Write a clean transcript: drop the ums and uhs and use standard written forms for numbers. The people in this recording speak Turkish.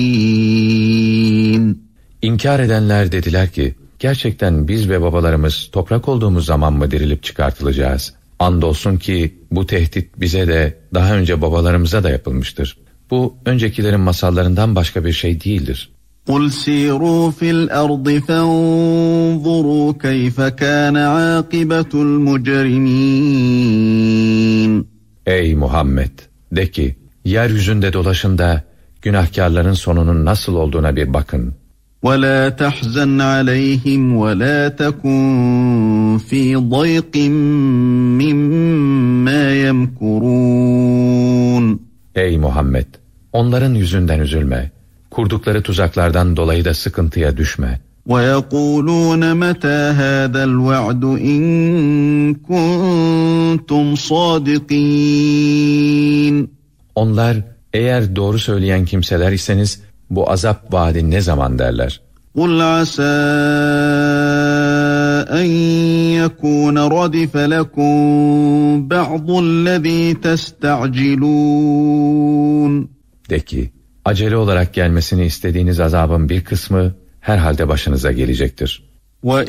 İnkar edenler dediler ki, gerçekten biz ve babalarımız toprak olduğumuz zaman mı dirilip çıkartılacağız? Andolsun ki bu tehdit bize de daha önce babalarımıza da yapılmıştır. Bu öncekilerin masallarından başka bir şey değildir. قُلْ سِيرُوا فِي الْأَرْضِ فَانظُرُوا كَيْفَ كَانَ عَاقِبَةُ الْمُجْرِمِينَ. Ey Muhammed! De ki, yeryüzünde dolaşın da günahkarların sonunun nasıl olduğuna bir bakın. وَلَا تَحْزَنْ عَلَيْهِمْ وَلَا تَكُنْ فِي ضَيْقٍ مِّمَّا يَمْكُرُونَ. Ey Muhammed! Onların yüzünden üzülme. Kurdukları tuzaklardan dolayı da sıkıntıya düşme. وَيَقُولُونَ مَتَى هَذَا الْوَعْدُ إِن كُنتُمْ صَادِقِينَ. Onlar eğer doğru söyleyen kimseler iseniz bu azap vaadi ne zaman derler? قُلْ عَسَى أَنْ يَكُونَ رَدِفَ لَكُمْ بَعْضُ الَّذ۪ي تَسْتَعْجِلُونَ. De ki, acele olarak gelmesini istediğiniz azabın bir kısmı herhalde başınıza gelecektir. وَإِنَّ